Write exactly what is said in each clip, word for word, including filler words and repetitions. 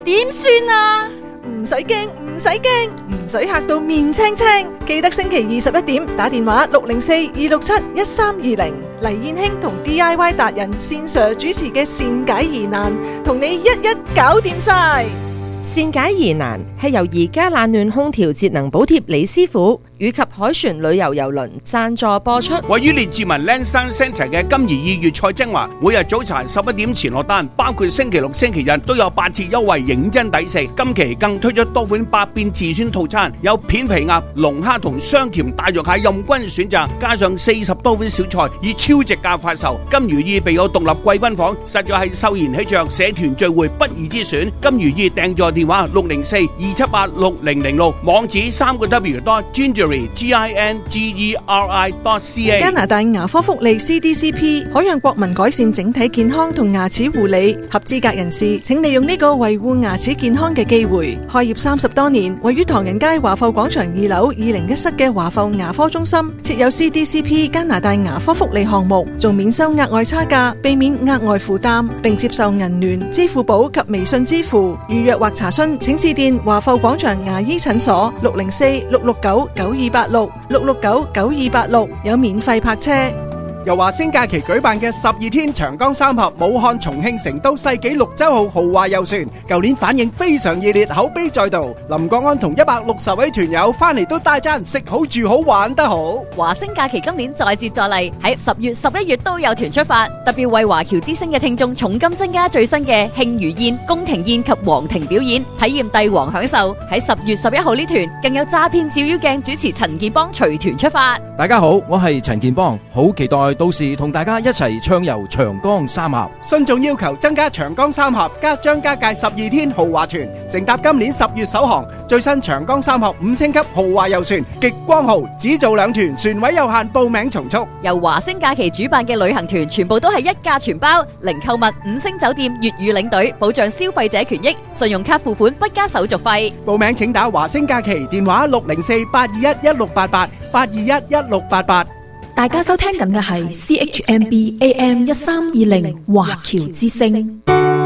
點算啊？ 唔使驚，唔使驚，唔使嚇到面青青。記得星期二十一點打電話六零四二六七一三二零，黎燕卿同 D I Y 達人線上主持嘅善解疑難，同你一一搞掂晒。 善解疑難係由而家冷暖空調節能補貼李師傅以及凱旋旅遊郵輪贊助播出。 位於列治文 Lansdowne Centre 嘅金怡意粵菜精華，每日早茶十一點前落單，包括星期六、星期日都有八折優惠，認真抵食。今期更推出多款百變自選套餐，有片皮鴨、龍蝦同雙甜大肉蟹任君選擇，加上四十多款小菜，以超值價發售。金如意備有獨立貴賓房，實在係秀賢喜鵲社團聚會不二之選。金如意訂座電話六零四二七八六零零六，網址三個 W dot gingery G I N G E R I dot C A。 加拿大牙科福利 C D C P 可讓國民改善整體健康同牙齒護理，合資格人士請利用呢個維護牙齒健康嘅機會。開業三十多年，位於唐人街華埠廣場二樓二零一室嘅華埠牙科中心設有 C D C P 加拿大牙科福利項目，仲免收額外差價，避免額外負擔，並接受銀聯、支付寶及微信支付。預約或查詢請致電華埠廣場牙醫診所六零四六六九九二八六六六九九二八六，有免費泊車。 由華星假期舉辦嘅十二天長江三峽武漢、重慶、成都世紀綠洲號豪華遊船，舊年反應非常熱烈，口碑再度。林國安同一百六十位團友翻嚟都大讚食好住好玩得好。 華星假期今年再接再厲，喺十月十一月都有團出發，特別為華僑之星嘅聽眾重金增加最新嘅慶餘宴、宮廷宴及皇庭表演，體驗帝王享受。喺十月十一號呢團更有詐騙照妖鏡主持陳建邦隨團出發。 大家好，我係陳建邦，好期待到時同大家一齊暢遊長江三峽。 信眾要求增加長江三峽加張家界十二天豪華團，乘搭今年十月首航最新長江三峽五星級豪華遊船極光號，只做兩團，船位有限，報名從速。 由華星假期主辦嘅旅行團全部都係一價全包，零購物、五星酒店、粵語領隊，保障消費者權益，信用卡付款不加手續費。 報名請打華星假期電話六零四八二一一六八八八二一一六八八。 大家收聽緊嘅係 C H M B A M 一三二零華僑之聲。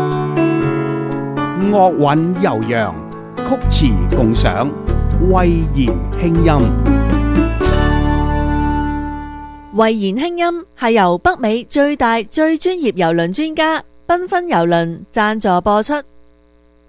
樂韻悠揚，曲詞共賞，慧言輕音。 慧言輕音係由北美最大最專業郵輪專家繽紛郵輪贊助播出。